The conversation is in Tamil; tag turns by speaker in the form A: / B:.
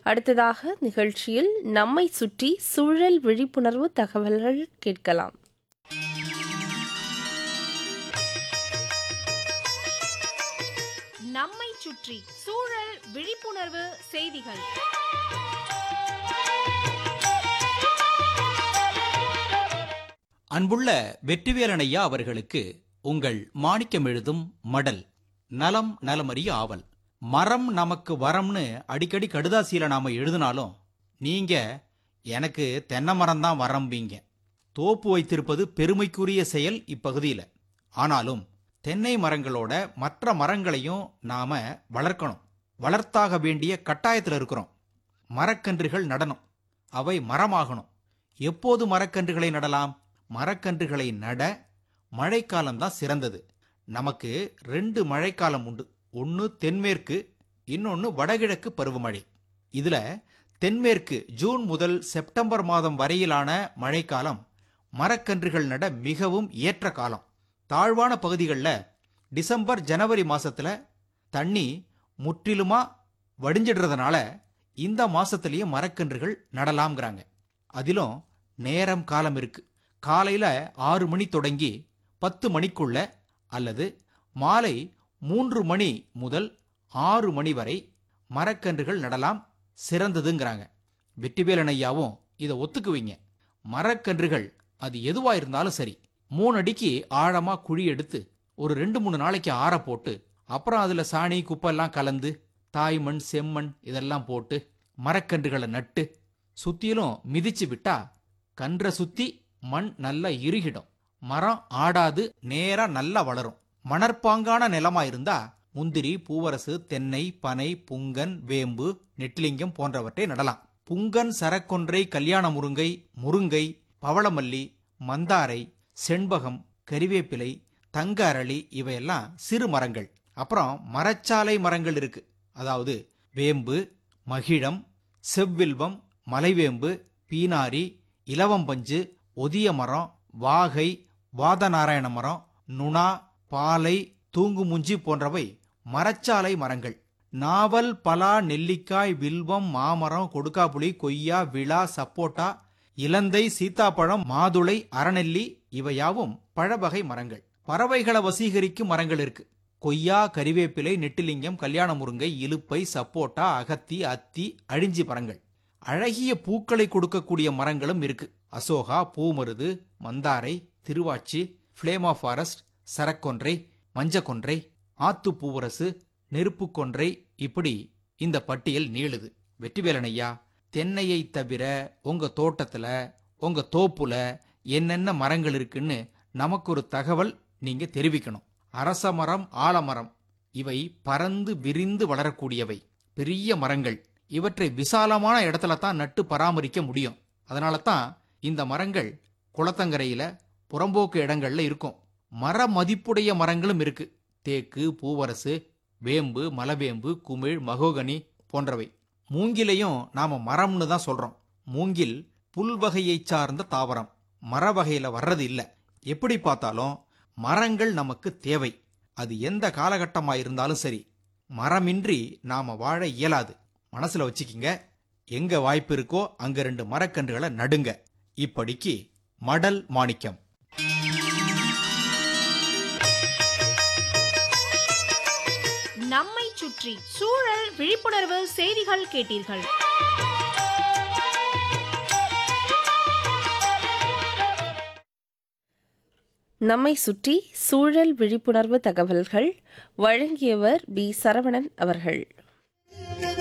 A: அடுத்ததாக நிகழ்ச்சியில் நம்மை சுற்றி சூழல் விழிப்புணர்வு தகவல்கள் கேட்கலாம்.
B: நம்மை சுற்றி சூழல் விழிப்புணர்வு செய்திகள்.
C: அன்புள்ள வெற்றிவேலனையா அவர்களுக்கு உங்கள் மாணிக்கம் எழுதும் மடல். நலம் நலமறிய ஆவல். மரம் நமக்கு வரம்னு அடிக்கடி கடுதாசியில நாம எழுதினாலும் நீங்க எனக்கு தென்னை மரம் தான் வரம்பீங்க. தோப்பு வைத்திருப்பது பெருமைக்குரிய செயல் இப்பகுதியில். ஆனாலும் தென்னை மரங்களோட மற்ற மரங்களையும் நாம வளர்க்கணும். வளர்த்தாக வேண்டிய கட்டாயத்தில் இருக்கிறோம். மரக்கன்றுகள் நடணும். அவை மரமாகணும். எப்போது மரக்கன்றுகளை நடலாம்? மரக்கன்றுகளை நட மழைக்காலம்தான் சிறந்தது. நமக்கு 2 மழைக்காலம் உண்டு. ஒன்று தென்மேற்கு, இன்னொன்று வடகிழக்கு பருவமழை. இதுல தென்மேற்கு ஜூன் முதல் செப்டம்பர் மாதம் வரையிலான மழைக்காலம் மரக்கன்றுகள் நட மிகவும் ஏற்ற காலம். தாழ்வான பகுதிகளில் டிசம்பர் ஜனவரி மாசத்துல தண்ணி முற்றிலுமா வடிஞ்சிடுறதுனால இந்த மாசத்திலேயே மரக்கன்றுகள் நடலாம்ங்கிறாங்க. அதிலும் நேரம் காலம் இருக்கு. காலையில 6 மணி தொடங்கி 10 மணிக்குள்ள அல்லது மாலை 3 மணி முதல் 6 மணி வரை மரக்கன்றுகள் நடலாம், சிறந்ததுங்கிறாங்க. வெற்றிவேலனையாவும் இதை ஒத்துக்குவீங்க. மரக்கன்றுகள் அது எதுவா இருந்தாலும் சரி, 3 அடிக்கு ஆழமா குழி எடுத்து ஒரு 2-3 நாளைக்கு ஆற போட்டு அப்புறம் அதுல சாணி குப்பெல்லாம் கலந்து தாய்மண் செம்மண் இதெல்லாம் போட்டு மரக்கன்றுகளை நட்டு சுத்தியிலும் மிதிச்சு விட்டா கன்றை சுத்தி மண் நல்லா இறுகிடும். மரம் ஆடாது, நேரா நல்லா வளரும். மணற்பாங்கான நிலமா இருந்தா முந்திரி, பூவரசு, தென்னை, பனை, புங்கன், வேம்பு, நெட்டிலிங்கம் போன்றவற்றை நடலாம். புங்கன், சரக்கொன்றை, கல்யாண முருங்கை, முருங்கை, பவளமல்லி, மந்தாரை, செண்பகம், கறிவேப்பிலை, தங்க அரளி இவையெல்லாம் சிறு மரங்கள். அப்புறம் மரச்சாலை மரங்கள் இருக்கு. அதாவது வேம்பு, மகிழம், செவ்வில்வம், மலைவேம்பு, பீனாரி, இலவம்பஞ்சு, ஒதிய மரம், வாகை, வாதநாராயண மரம், நுணா, பாலை, தூங்குமுஞ்சி போன்றவை மரச்சாலை மரங்கள். நாவல், பலா, நெல்லிக்காய், வில்வம், மாமரம், கொடுக்காப்புளி, கொய்யா, விழா, சப்போட்டா, இலந்தை, சீத்தாப்பழம், மாதுளை, அறநெல்லி இவையாவும் பழவகை மரங்கள். பறவைகளை வசீகரிக்கும் மரங்கள் இருக்கு. கொய்யா, கறிவேப்பிலை, நெட்டிலிங்கம், கல்யாண முருங்கை, இலுப்பை, சப்போட்டா, அகத்தி, அத்தி, அழிஞ்சி மரங்கள். அழகிய பூக்களை கொடுக்கக்கூடிய மரங்களும் இருக்கு. அசோகா, பூமருது, மந்தாரை, திருவாச்சி, பிளேமா ஃபாரஸ்ட், சரக்கொன்றை, மஞ்சக்கொன்றை, ஆத்து பூவரசு, நெருப்பு கொன்றை, இப்படி இந்த பட்டியல் நீளுது. வெற்றிவேலனையா, தென்னையை தவிர உங்க தோட்டத்துல உங்க தோப்புல என்னென்ன மரங்கள் இருக்குன்னு நமக்கு ஒரு தகவல் நீங்க தெரிவிக்கணும். அரச மரம், ஆலமரம் இவை பறந்து விரிந்து வளரக்கூடியவை பெரிய மரங்கள். இவற்றை விசாலமான இடத்துல தான் நட்டு பராமரிக்க முடியும். அதனால தான் இந்த மரங்கள் குளத்தங்கரையில புறம்போக்கு இடங்கள்ல இருக்கும். மர மதிப்புடைய மரங்களும் இருக்கு. தேக்கு, பூவரசு, வேம்பு, மலவேம்பு, குமிழ், மகோகனி போன்றவை. மூங்கிலையும் நாம மரம்னு தான் சொல்றோம். மூங்கில் புல்வகையை சார்ந்த தாவரம், மர வகையில வர்றது இல்ல. எப்படி பார்த்தாலும் மரங்கள் நமக்கு தேவை. அது எந்த காலகட்டமா இருந்தாலும் சரி, மரமின்றி நாம வாழ இயலாது. மனசுல வச்சுக்கிங்க. எங்க வாய்ப்பு இருக்கோ அங்க 2 மரக்கன்றுகளை நடுங்க. இப்படிக்கு மடல் மாணிக்கம்.
B: நம்மை சுற்றி சூழல் விழிப்புணர்வு செய்திகள் கேட்டீர்கள்.
A: நம்மை சுற்றி சூழல் விழிப்புணர்வு தகவல்கள் வழங்கியவர் பி. சரவணன் அவர்கள்.